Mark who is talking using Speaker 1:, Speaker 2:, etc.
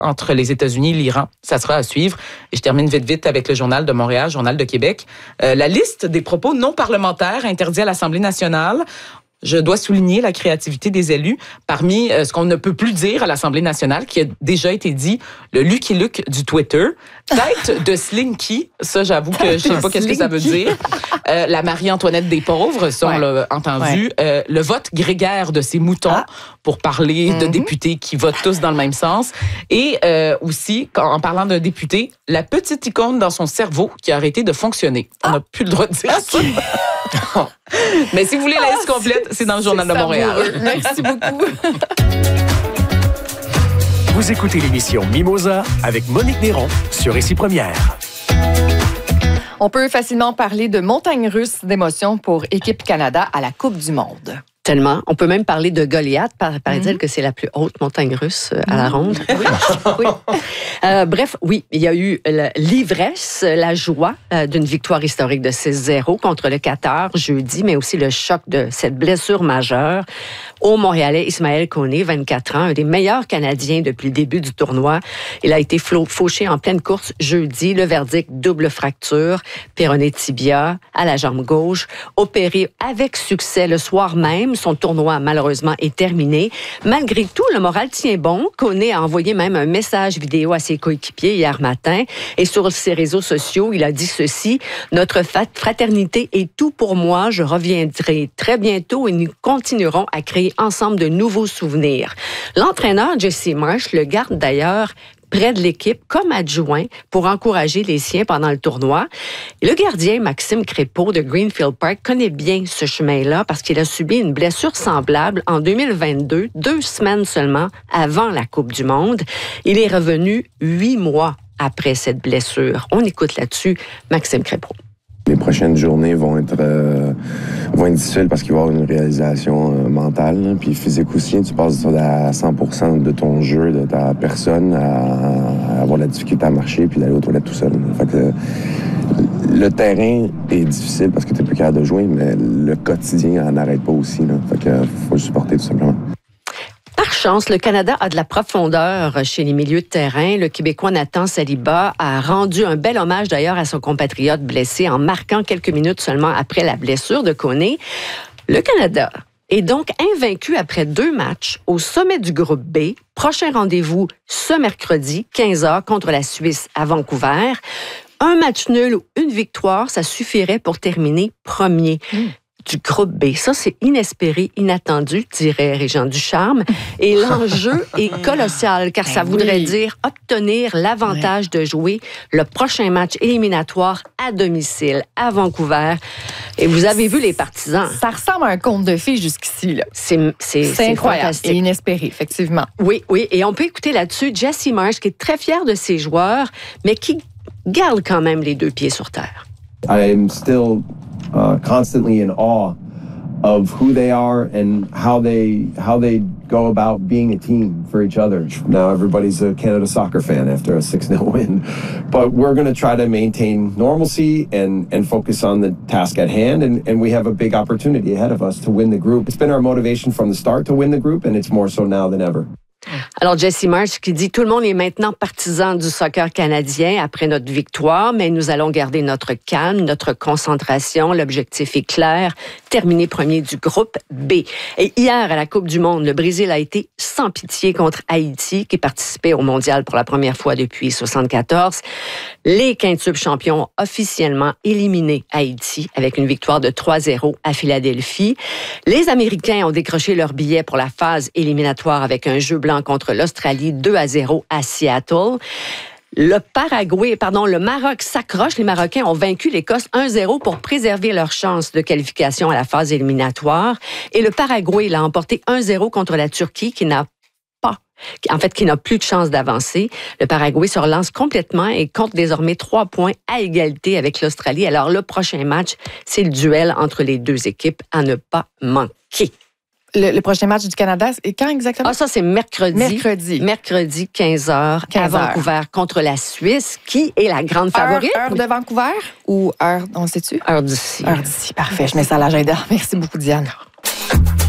Speaker 1: entre les États-Unis et l'Iran. Ça sera à suivre. Et je termine vite avec le Journal de Montréal, Journal de Québec. La liste des propos non parlementaires interdits à l'Assemblée nationale. Je dois souligner la créativité des élus parmi ce qu'on ne peut plus dire à l'Assemblée nationale, qui a déjà été dit, le Lucky Luke du Twitter. Tête de Slinky, ça j'avoue que je sais pas qu'est-ce que ça veut dire. La Marie-Antoinette des pauvres, ça on l'a entendu. Le vote grégaire de ces moutons, pour parler de députés qui votent tous dans le même sens. Et aussi, en parlant d'un député, la petite icône dans son cerveau qui a arrêté de fonctionner. On n'a plus le droit de dire ça. Mais si vous voulez la liste complète, c'est dans le Journal de Montréal.
Speaker 2: Merci beaucoup.
Speaker 3: Vous écoutez l'émission Mimosa avec Monique Néron sur Ici Première.
Speaker 2: On peut facilement parler de montagne russe d'émotions pour Équipe Canada à la Coupe du Monde.
Speaker 4: Tellement. On peut même parler de Goliath. Paraît-il que c'est la plus haute montagne russe à la ronde. Oui. Bref, oui, il y a eu l'ivresse, la joie d'une victoire historique de 6-0 contre le Qatar jeudi, mais aussi le choc de cette blessure majeure au Montréalais Ismaël Koné, 24 ans, un des meilleurs Canadiens depuis le début du tournoi. Il a été fauché en pleine course jeudi. Le verdict, double fracture, péroné tibia à la jambe gauche, opéré avec succès le soir même. Son tournoi, malheureusement, est terminé. Malgré tout, le moral tient bon. Koné a envoyé même un message vidéo à ses coéquipiers hier matin. Et sur ses réseaux sociaux, il a dit ceci: « Notre fraternité est tout pour moi. Je reviendrai très bientôt et nous continuerons à créer ensemble de nouveaux souvenirs. » L'entraîneur Jesse Marsh le garde d'ailleurs près de l'équipe comme adjoint pour encourager les siens pendant le tournoi. Et le gardien Maxime Crépeau de Greenfield Park connaît bien ce chemin-là parce qu'il a subi une blessure semblable en 2022, 2 semaines seulement avant la Coupe du Monde. Il est revenu 8 mois après cette blessure. On écoute là-dessus Maxime Crépeau.
Speaker 5: Les prochaines journées vont être difficiles parce qu'il va y avoir une réalisation mentale, là, puis physique aussi. Tu passes à 100% de ton jeu, de ta personne, à avoir la difficulté à marcher puis d'aller aux toilettes tout seul. Fait que le terrain est difficile parce que tu n'es plus capable de jouer, mais le quotidien n'arrête pas aussi. Là. Fait que faut le supporter tout simplement.
Speaker 4: Par chance, le Canada a de la profondeur chez les milieux de terrain. Le Québécois Nathan Saliba a rendu un bel hommage d'ailleurs à son compatriote blessé en marquant quelques minutes seulement après la blessure de Koné. Le Canada est donc invaincu après 2 matchs au sommet du groupe B. Prochain rendez-vous ce mercredi, 15h, contre la Suisse à Vancouver. Un match nul ou une victoire, ça suffirait pour terminer premier. Du groupe B. Ça, c'est inespéré, inattendu, dirait Régent Ducharme. Et l'enjeu est colossal, car ça voudrait dire obtenir l'avantage de jouer le prochain match éliminatoire à domicile, à Vancouver. Et vous avez vu les partisans.
Speaker 2: Ça ressemble à un conte de fées jusqu'ici, là.
Speaker 4: C'est
Speaker 2: incroyable
Speaker 4: fantastique.
Speaker 2: et inespéré, effectivement.
Speaker 4: Oui. Et on peut écouter là-dessus Jesse Marsh, qui est très fier de ses joueurs, mais qui garde quand même les 2 pieds sur terre.
Speaker 6: I'm still constantly in awe of who they are and how they go about being a team for each other. Now everybody's a Canada soccer fan after a 6-0 win, but we're going to try to maintain normalcy and focus on the task at hand, and we have a big opportunity ahead of us to win the group. It's been our motivation from the start to win the group, and it's more so now than ever.
Speaker 4: Alors, Jesse Marsh qui dit « Tout le monde est maintenant partisan du soccer canadien après notre victoire, mais nous allons garder notre calme, notre concentration. L'objectif est clair, terminer premier du groupe B. » Et hier, à la Coupe du Monde, le Brésil a été sans pitié contre Haïti, qui participait au Mondial pour la première fois depuis 1974. Les quintuples champions ont officiellement éliminé Haïti avec une victoire de 3-0 à Philadelphie. Les Américains ont décroché leur billet pour la phase éliminatoire avec un jeu blanc contre l'Australie, 2-0 à Seattle. Le Maroc s'accroche. Les Marocains ont vaincu l'Écosse 1-0 pour préserver leur chance de qualification à la phase éliminatoire. Et le Paraguay l'a emporté 1-0 contre la Turquie qui n'a plus de chance d'avancer. Le Paraguay se relance complètement et compte désormais 3 points à égalité avec l'Australie. Alors, le prochain match, c'est le duel entre les 2 équipes à ne pas manquer.
Speaker 2: Le prochain match du Canada, c'est quand exactement?
Speaker 4: Ah, ça, c'est mercredi. Mercredi, 15h, à Vancouver, contre la Suisse, qui est la grande favorite.
Speaker 2: Heure de Vancouver ou heure, on sait-tu?
Speaker 4: Heure d'ici.
Speaker 2: Heure d'ici, parfait. Je mets ça à l'agenda. Merci beaucoup, Diane.